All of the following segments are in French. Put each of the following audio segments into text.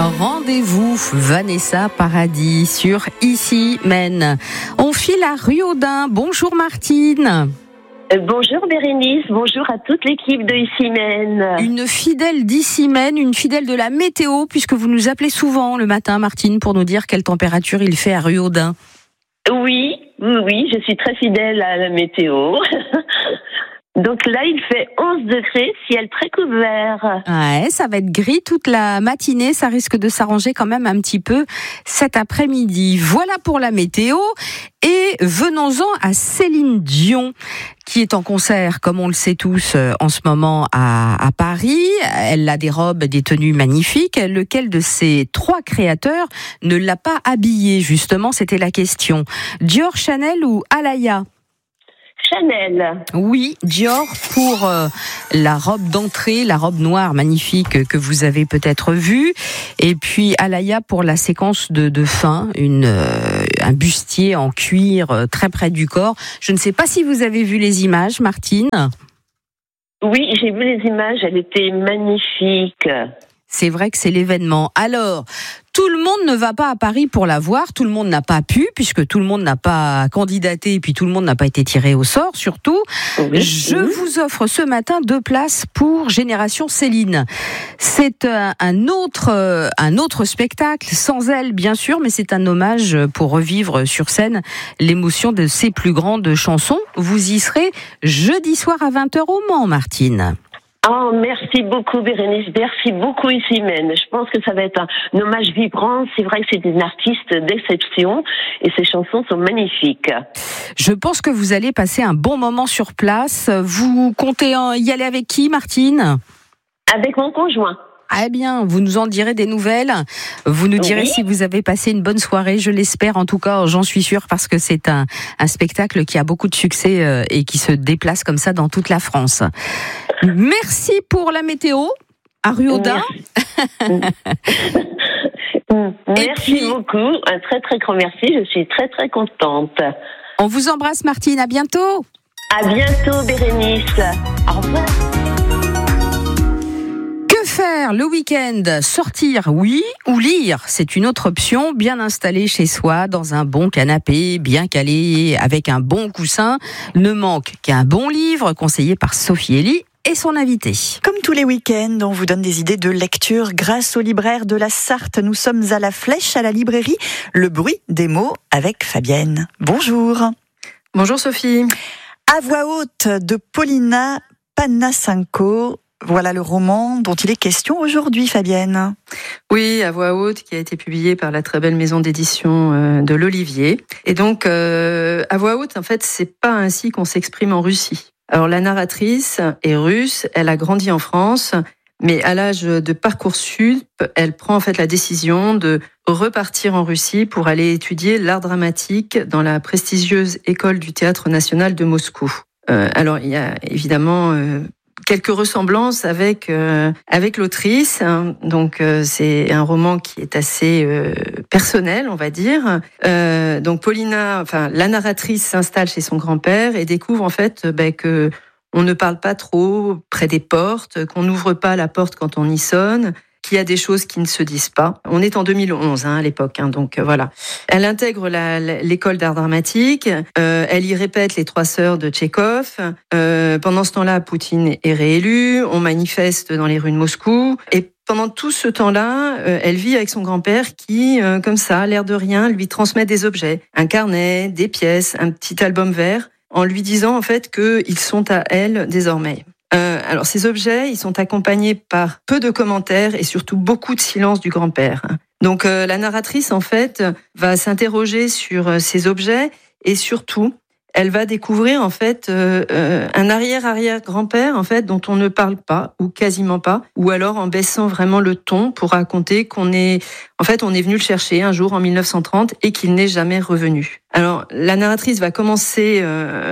Rendez-vous Vanessa Paradis sur Ici Mène. On file à Ruaudin. Bonjour Martine. Bonjour Bérénice, bonjour à toute l'équipe de Ici Mène. Une fidèle d'Ici Mène, une fidèle de la météo, puisque vous nous appelez souvent le matin, Martine, pour nous dire quelle température il fait à Ruaudin. Oui, je suis très fidèle à la météo. Donc là, il fait 11 degrés, ciel très couvert. Ouais, ça va être gris toute la matinée, ça risque de s'arranger quand même un petit peu cet après-midi. Voilà pour la météo. Et venons-en à Céline Dion, qui est en concert, comme on le sait tous, en ce moment à Paris. Elle a des robes, des tenues magnifiques. Lequel de ces trois créateurs ne l'a pas habillée, justement, c'était la question. Dior, Chanel ou Alaïa ? Chanel. Oui, Dior pour la robe d'entrée, la robe noire magnifique que vous avez peut-être vue. Et puis Alaïa pour la séquence de fin, un bustier en cuir très près du corps. Je ne sais pas si vous avez vu les images, Martine. Oui, j'ai vu les images, elle était magnifique. C'est vrai que c'est l'événement. Alors, tout le monde ne va pas à Paris pour la voir, tout le monde n'a pas pu, puisque tout le monde n'a pas candidaté, et puis tout le monde n'a pas été tiré au sort, surtout. Oui. Je vous offre ce matin 2 places pour Génération Céline. C'est un autre spectacle, sans elle, bien sûr, mais c'est un hommage pour revivre sur scène l'émotion de ses plus grandes chansons. Vous y serez jeudi soir à 20h au Mans, Martine. Oh, merci beaucoup Bérénice, merci beaucoup Ici Mène. Je pense que ça va être un hommage vibrant. C'est vrai que c'est une artiste d'exception et ses chansons sont magnifiques. Je pense que vous allez passer un bon moment sur place. Vous comptez y aller avec qui, Martine ? Avec mon conjoint. Eh bien, vous nous en direz des nouvelles. Vous nous direz si vous avez passé une bonne soirée. Je l'espère, en tout cas, j'en suis sûre, parce que c'est un spectacle qui a beaucoup de succès et qui se déplace comme ça dans toute la France. Merci pour la météo à Ruaudin. Merci beaucoup. Un très très grand merci. Je suis très très contente. On vous embrasse, Martine. À bientôt. À bientôt, Bérénice. Au revoir. Que faire le week-end ? Sortir, oui, ou lire ? C'est une autre option, bien installé chez soi, dans un bon canapé, bien calé, avec un bon coussin. Ne manque qu'un bon livre, conseillé par Sophie Elie et son invité. Comme tous les week-ends, on vous donne des idées de lecture grâce aux libraires de la Sarthe. Nous sommes à la Flèche, à la librairie Le Bruit des mots, avec Fabienne. Bonjour. Bonjour Sophie. À voix haute de Paulina Panasenko. Voilà le roman dont il est question aujourd'hui, Fabienne. Oui, à voix haute, qui a été publié par la très belle maison d'édition de l'Olivier. Et donc, à voix haute, en fait, c'est pas ainsi qu'on s'exprime en Russie. Alors, la narratrice est russe, elle a grandi en France, mais à l'âge de Parcoursup, elle prend en fait la décision de repartir en Russie pour aller étudier l'art dramatique dans la prestigieuse école du Théâtre national de Moscou. Alors, il y a évidemment quelques ressemblances avec l'autrice. Donc c'est un roman qui est assez personnel, on va dire. Donc Paulina, la narratrice s'installe chez son grand-père et découvre en fait que on ne parle pas trop près des portes, qu'on n'ouvre pas la porte quand on y sonne, qu'il y a des choses qui ne se disent pas. On est en 2011 à l'époque, donc voilà. Elle intègre l'école d'art dramatique, elle y répète Les Trois Sœurs de Tchekhov. Pendant ce temps-là, Poutine est réélu, on manifeste dans les rues de Moscou. Et pendant tout ce temps-là, elle vit avec son grand-père qui, comme ça, l'air de rien, lui transmet des objets. Un carnet, des pièces, un petit album vert, en lui disant en fait qu'ils sont à elle désormais. Alors ces objets, ils sont accompagnés par peu de commentaires et surtout beaucoup de silence du grand-père. Donc la narratrice en fait va s'interroger sur ces objets et surtout elle va découvrir en fait un arrière-grand-père en fait dont on ne parle pas ou quasiment pas, ou alors en baissant vraiment le ton pour raconter on est venu le chercher un jour en 1930 et qu'il n'est jamais revenu. Alors la narratrice va commencer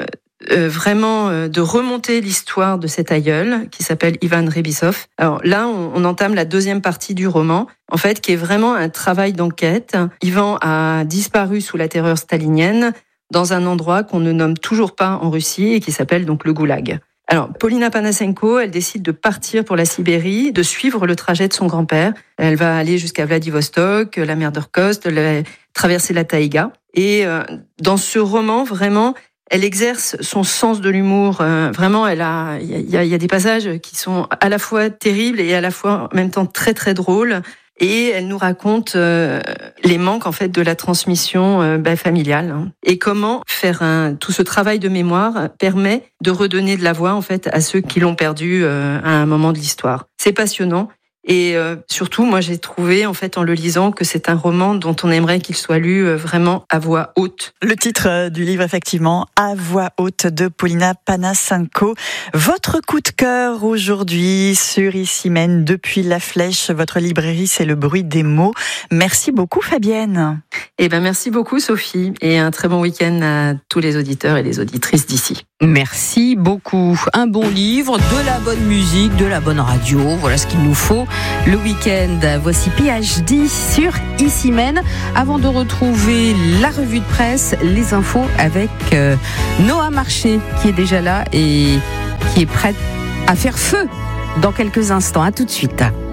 vraiment de remonter l'histoire de cet aïeul qui s'appelle Ivan Rebissov. Alors là, on entame la deuxième partie du roman, en fait, qui est vraiment un travail d'enquête. Ivan a disparu sous la terreur stalinienne dans un endroit qu'on ne nomme toujours pas en Russie et qui s'appelle donc le Goulag. Alors, Paulina Panasenko, elle décide de partir pour la Sibérie, de suivre le trajet de son grand-père. Elle va aller jusqu'à Vladivostok, la mer d'Irkoutsk, traverser la taïga. Et dans ce roman, vraiment, elle exerce son sens de l'humour. Vraiment, il y a des passages qui sont à la fois terribles et à la fois en même temps très très drôles. Et elle nous raconte les manques en fait de la transmission familiale, hein. Et comment faire tout ce travail de mémoire permet de redonner de la voix en fait à ceux qui l'ont perdu à un moment de l'histoire. C'est passionnant. Et surtout, moi, j'ai trouvé, en fait, en le lisant, que c'est un roman dont on aimerait qu'il soit lu vraiment à voix haute. Le titre du livre, effectivement, À voix haute de Paulina Panasenko. Votre coup de cœur aujourd'hui sur Issymène, depuis la Flèche. Votre librairie, c'est Le Bruit des mots. Merci beaucoup, Fabienne. Merci beaucoup, Sophie. Et un très bon week-end à tous les auditeurs et les auditrices d'ici. Merci beaucoup. Un bon livre, de la bonne musique, de la bonne radio. Voilà ce qu'il nous faut le week-end. Voici PhD sur Issymène. Avant de retrouver la revue de presse, les infos avec Noah Marché qui est déjà là et qui est prête à faire feu dans quelques instants. À tout de suite.